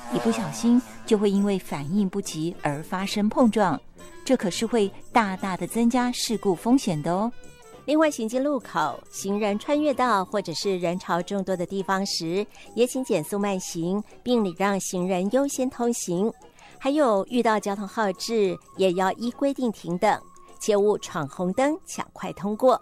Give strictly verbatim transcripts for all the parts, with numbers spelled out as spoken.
一不小心就会因为反应不及而发生碰撞，这可是会大大的增加事故风险的哦。 另外，行经路口、行人穿越道或者是人潮众多的地方时，也请减速慢行，并礼让行人优先通行。还有遇到交通号志，也要依规定停等，切勿闯红灯抢快通过。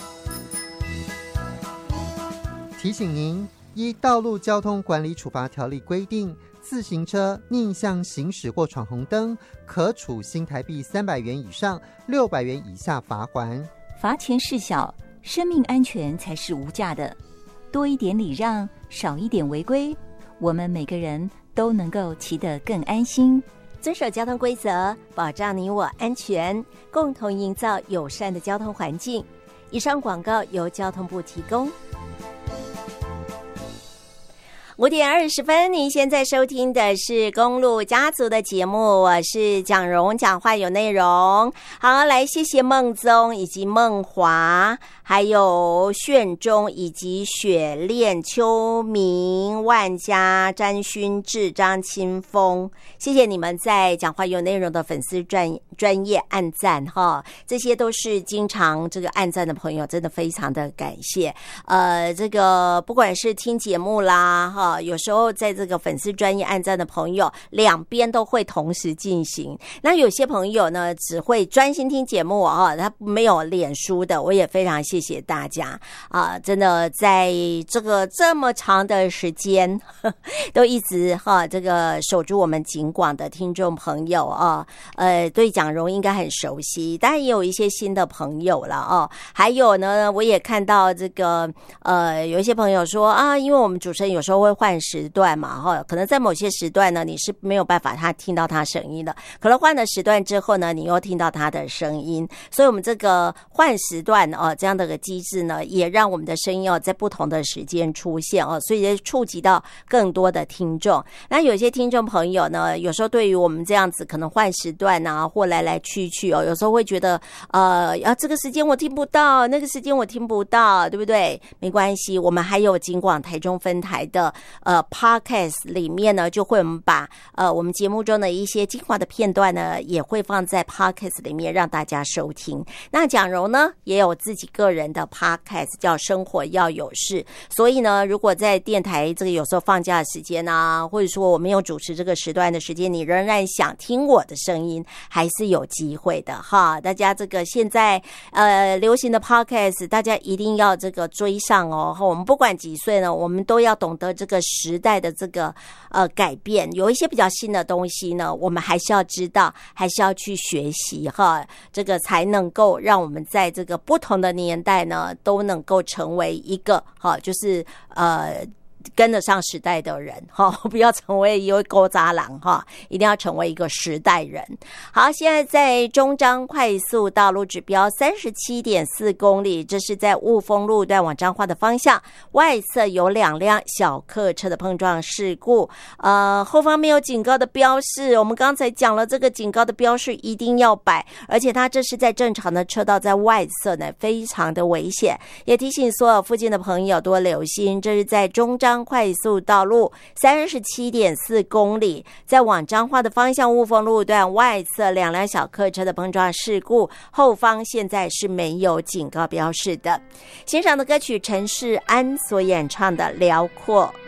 提醒您，依道路交通管理处罚条例规定，自行车逆向行驶或闯红灯，可处新台币三百元以上六百元以下罚锾。 罚钱事小，生命安全才是无价的。多一点礼让，少一点违规，我们每个人都能够骑得更安心。 遵守交通规则，保障你我安全，共同营造友善的交通环境。以上广告由交通部提供。五点二十分，您现在收听的是公路家族的节目，我是蒋蓉，讲话有内容。好，来谢谢孟宗以及孟华，还有炫中以及雪恋、秋明、万家、詹勋志、张清风，谢谢你们在讲话有内容的粉丝专专业按赞哈，这些都是经常这个按赞的朋友，真的非常的感谢。呃，这个不管是听节目啦哈。有时候在这个粉丝专业按赞的朋友，两边都会同时进行。那有些朋友呢，只会专心听节目啊，他没有脸书的，我也非常谢谢大家啊！真的在这个这么长的时间，呵都一直哈这个守住我们警广的听众朋友啊，呃，对蒋蓉应该很熟悉，当然也有一些新的朋友了哦。还有呢，我也看到这个呃，有一些朋友说啊，因为我们主持人有时候会换时段嘛，哈，可能在某些时段呢，你是没有办法他听到他声音的，可能换了时段之后呢，你又听到他的声音，所以我们这个换时段哦，这样的个机制呢，也让我们的声音哦在不同的时间出现哦，所以也触及到更多的听众。那有些听众朋友呢，有时候对于我们这样子可能换时段啊，或来来去去哦，有时候会觉得呃，啊这个时间我听不到，那个时间我听不到，对不对？没关系，我们还有警广台中分台的呃 Podcast 里面呢，就会我们把呃我们节目中的一些精华的片段呢，也会放在 Podcast 里面让大家收听。那蒋蓉呢，也有自己个人的 Podcast 叫生活要有事，所以呢，如果在电台这个有时候放假的时间啊，或者说我没有主持这个时段的时间，你仍然想听我的声音，还是有机会的哈。大家这个现在呃流行的 Podcast， 大家一定要这个追上哦。我们不管几岁呢，我们都要懂得这个时代的这个呃改变，有一些比较新的东西呢，我们还是要知道，还是要去学习哈，这个才能够让我们在这个不同的年代呢，都能够成为一个哈，就是呃。跟得上时代的人哈，不要成为一位勾渣郎哈，一定要成为一个时代人。好，现在在中彰快速道路指标 三十七点四 公里，这是在雾峰路段往彰化的方向，外侧有两辆小客车的碰撞事故，呃，后方没有警告的标示，我们刚才讲了，这个警告的标示一定要摆，而且它这是在正常的车道，在外侧呢，非常的危险，也提醒所有附近的朋友多留心，这是在中彰快速道路 三十七点四 公里，在往彰化的方向雾峰路段外侧两辆小客车的碰撞事故，后方现在是没有警告标示的。欣赏的歌曲陈世安所演唱的《辽阔》。